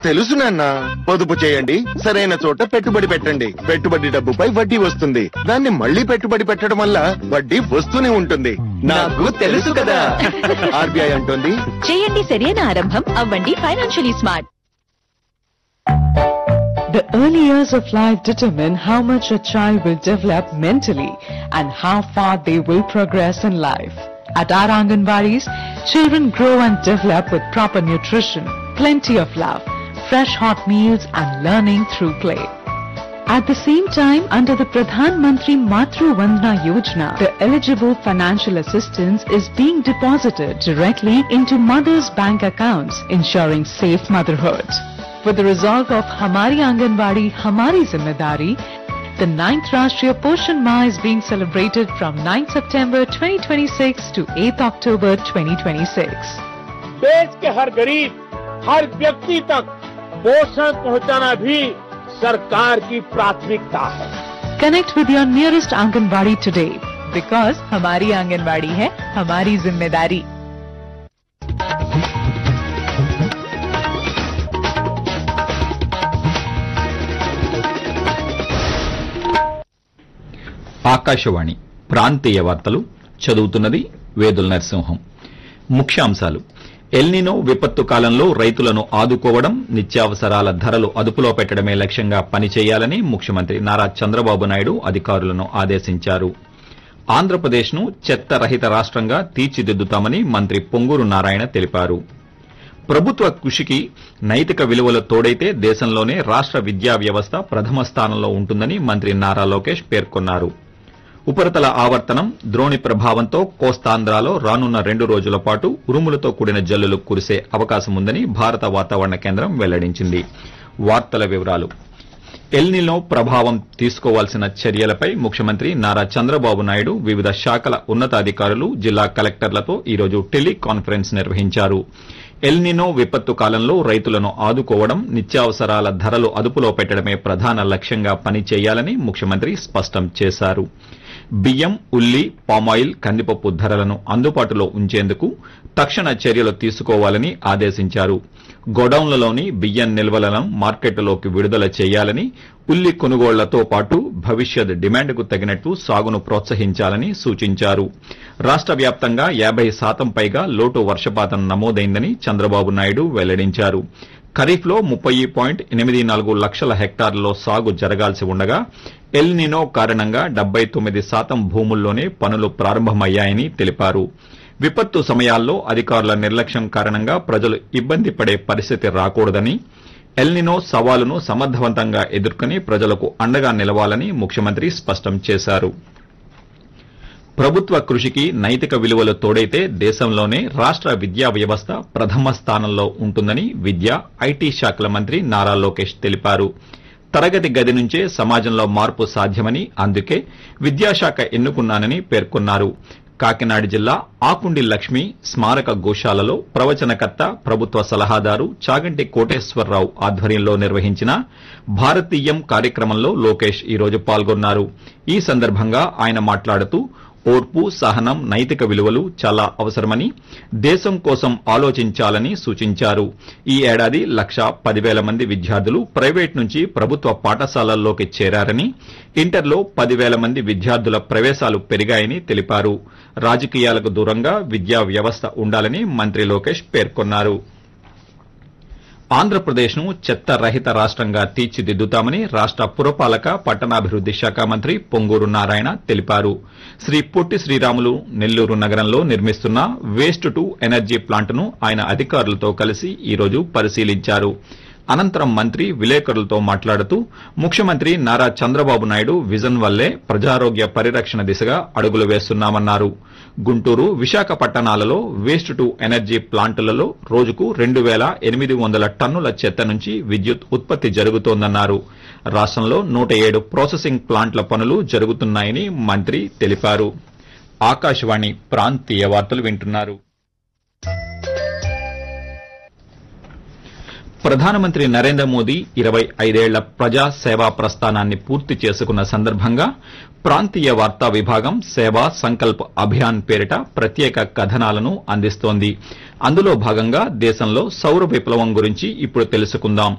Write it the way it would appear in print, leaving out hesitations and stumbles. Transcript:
తెలుసు నాన్న. పొదుపు చేయండి, సరైన చోట పెట్టుబడి పెట్టండి. పెట్టుబడి డబ్బుపై వడ్డీ వస్తుంది. దాన్ని మళ్ళీ పెట్టుబడి పెట్టడం వల్ల వడ్డీ వస్తూనే ఉంటుంది. నాకు తెలుసు కదా. ఆర్బీఐ అంటోంది, చేయండి సరైన ఆరంభం, అవ్వండి financially smart. The early years of life determine how much a child will develop mentally and how far they will progress in life. At our Anganwadis, children grow and develop with proper nutrition, plenty of love, fresh hot meals and learning through play. At the same time, under the Pradhan Mantri Matru Vandana Yojana, the eligible financial assistance is being deposited directly into mothers' bank accounts, ensuring safe motherhood. With the resolve of Hamari Anganwadi, Hamari Zimmedari, the 9th Rashtriya Poshan Ma is being celebrated from 9th September 2026 to 8th October 2026. देश के हर गरीब, हर व्यक्ति तक पोषण पहुंचाना भी सरकार की प्राथमिकता है. Connect with your nearest Anganwadi today because Hamari Anganwadi hai Hamari Zimmedari. Akashvani ప్రాంతీయ వార్తలు చదువుతున్నది వేదుల నరసింహం. ముఖ్యాంశాలు: ఎల్నినో విపత్తు కాలంలో రైతులను ఆదుకోవడం, నిత్యావసరాల ధరలు అదుపులో పెట్టడమే లక్ష్యంగా పనిచేయాలని ముఖ్యమంత్రి నారా చంద్రబాబు నాయుడు అధికారులను ఆదేశించారు. ఆంధ్రప్రదేశ్ను చెత్త రహిత రాష్ట్రంగా తీర్చిదిద్దుతామని మంత్రి పొంగూరు నారాయణ తెలిపారు. ప్రభుత్వ కృషికి నైతిక విలువలు తోడైతే దేశంలోనే రాష్ట్ర విద్యా వ్యవస్థ ప్రథమ స్థానంలో ఉంటుందని మంత్రి నారా లోకేష్ పేర్కొన్నారు. ఉపరితల ఆవర్తనం, ద్రోణి ప్రభావంతో కోస్తాంధ్రాలో రానున్న 2 రోజుల పాటు ఉరుములతో కూడిన జల్లులు కురిసే అవకాశముందని భారత వాతావరణ కేంద్రం వెల్లడించింది. వార్తల వివరాలు: ఎల్నినో ప్రభావం తీసుకోవాల్సిన చర్యలపై ముఖ్యమంత్రి నారా చంద్రబాబు నాయుడు వివిధ శాఖల ఉన్నతాధికారులు, జిల్లా కలెక్టర్లతో ఈరోజు టెలికాన్ఫరెన్స్ నిర్వహించారు. ఎల్నినో విపత్తు కాలంలో రైతులను ఆదుకోవడం, నిత్యావసరాల ధరలు అదుపులో పెట్టడమే ప్రధాన లక్ష్యంగా పనిచేయాలని ముఖ్యమంత్రి స్పష్టం చేశారు. బియ్యం, ఉల్లి, పామాయిల్, కందిపప్పు ధరలను అందుబాటులో ఉంచేందుకు తక్షణ చర్యలు తీసుకోవాలని ఆదేశించారు. గోడౌన్లలోని బియ్యం నిల్వలను మార్కెట్లోకి విడుదల చేయాలని, ఉల్లి కొనుగోళ్లతో పాటు భవిష్యత్ డిమాండ్కు తగినట్లు సాగును ప్రోత్సహించాలని సూచించారు. రాష్ట్ర వ్యాప్తంగా 50% పైగా లోటు వర్షపాతం నమోదైందని చంద్రబాబు నాయుడు వెల్లడించారు. ఖరీఫ్లో 30.84 లక్షల హెక్టార్లలో సాగు జరగాల్సి ఉండగా ఎల్నినో కారణంగా 79% భూముల్లోనే పనులు ప్రారంభమయ్యాయని తెలిపారు. విపత్తు సమయాల్లో అధికారుల నిర్లక్ష్యం కారణంగా ప్రజలు ఇబ్బంది పడే పరిస్థితి రాకూడదని, ఎల్నినో సవాలును సమర్థవంతంగా ఎదుర్కొని ప్రజలకు అండగా నిలవాలని ముఖ్యమంత్రి స్పష్టం చేశారు. ప్రభుత్వ కృషికి నైతిక విలువలు తోడైతే దేశంలోనే రాష్ట్ర విద్యా వ్యవస్థ ప్రథమ స్థానంలో ఉంటుందని విద్యా, ఐటీ శాఖల మంత్రి నారా లోకేష్ తెలిపారు. తరగతి గది నుంచే సమాజంలో మార్పు సాధ్యమని, అందుకే విద్యాశాఖ ఎన్నుకున్నానని పేర్కొన్నారు. కాకినాడ జిల్లా ఆకుండి లక్ష్మి స్మారక గోశాలలో ప్రవచనకర్త, ప్రభుత్వ సలహాదారు చాగంటి కోటేశ్వరరావు ఆధ్వర్యంలో నిర్వహించిన భారతీయం కార్యక్రమంలో లోకేష్ ఈరోజు పాల్గొన్నారు. ఈ సందర్భంగా ఆయన మాట్లాడుతూ ఓర్పు, సహనం, నైతిక విలువలు చాలా అవసరమని, దేశం కోసం ఆలోచించాలని సూచించారు. ఈ ఏడాది 1,10,000 మంది విద్యార్థులు ప్రైవేట్ నుంచి ప్రభుత్వ పాఠశాలల్లోకి చేరారని, ఇంటర్లో 10,000 మంది విద్యార్థుల ప్రవేశాలు పెరిగాయని తెలిపారు. రాజకీయాలకు దూరంగా విద్యా వ్యవస్థ ఉండాలని మంత్రి లోకేష్ పేర్కొన్నారు. ఆంధ్రప్రదేశ్ను చెత్త రహిత రాష్ట్రంగా తీర్చిదిద్దుతామని రాష్ట్ర పురపాలక, పట్టణాభివృద్ది శాఖ మంత్రి పొంగూరు నారాయణ తెలిపారు. శ్రీ పొట్టి శ్రీరాములు నెల్లూరు నగరంలో నిర్మిస్తున్న వేస్ట్ టు ఎనర్జీ ప్లాంట్ను ఆయన అధికారులతో కలిసి ఈరోజు పరిశీలించారు. అనంతరం మంత్రి విలేకరులతో మాట్లాడుతూ ముఖ్యమంత్రి నారా చంద్రబాబు నాయుడు విజన్ వల్లే ప్రజారోగ్య పరిరక్షణ దిశగా అడుగులు వేస్తున్నామన్నారు. గుంటూరు, విశాఖపట్టణాలలో వేస్ట్ టు ఎనర్జీ ప్లాంటులలో రోజుకు 2,800 టన్నుల చెత్త నుంచి విద్యుత్ ఉత్పత్తి జరుగుతోందన్నారు. రాష్టంలో 107 ప్రాసెసింగ్ ప్లాంట్ల పనులు జరుగుతున్నాయని మంత్రి తెలిపారు. ఆకాశవాణి ప్రాంతీయ వార్తలు వింటున్నారు. ప్రధానమంత్రి నరేంద్ర మోదీ 25 ప్రజా సేవా ప్రస్థానాన్ని పూర్తి చేసుకున్న సందర్భంగా ప్రాంతీయ వార్తా విభాగం సేవా సంకల్ప్ అభియాన్ పేరిట ప్రత్యేక కథనాలను అందిస్తోంది. అందులో భాగంగా దేశంలో సౌర విప్లవం గురించి ఇప్పుడు తెలుసుకుందాం.